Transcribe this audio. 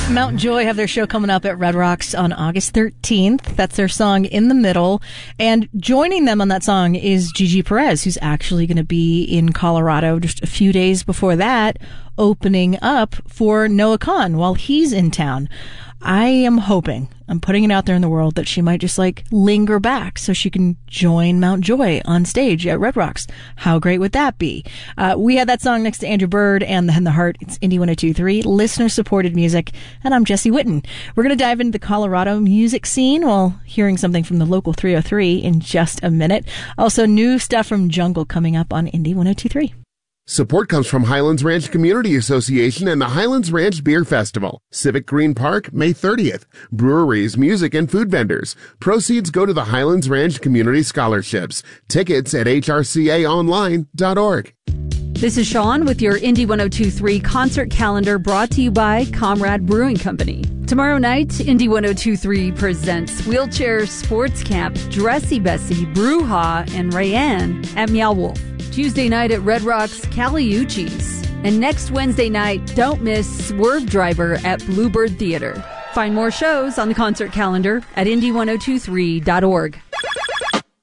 Mount Joy have their show coming up at Red Rocks on August 13th. That's their song In the Middle. And joining them on that song is Gigi Perez, who's actually going to be in Colorado just a few days before that, opening up for Noah Kahan while he's in town. I am hoping, I'm putting it out there in the world, that she might just linger back so she can join Mount Joy on stage at Red Rocks. How great would that be? We had that song next to Andrew Bird and The Hen the Heart. It's Indie 102.3, listener-supported music, and I'm Jesse Whitten. We're going to dive into the Colorado music scene while hearing something from the local 303 in just a minute. Also, new stuff from Jungle coming up on Indie 102.3. Support comes from Highlands Ranch Community Association and the Highlands Ranch Beer Festival. Civic Green Park, May 30th. Breweries, music, and food vendors. Proceeds go to the Highlands Ranch Community Scholarships. Tickets at hrcaonline.org. This is Sean with your Indie 102.3 concert calendar, brought to you by Comrade Brewing Company. Tomorrow night, Indie 102.3 presents Wheelchair Sports Camp, Dressy Bessie, Brewha, and Rayanne at Meow Wolf. Tuesday night at Red Rocks, Caliucci's. And next Wednesday night, don't miss Swerve Driver at Bluebird Theater. Find more shows on the concert calendar at indie1023.org.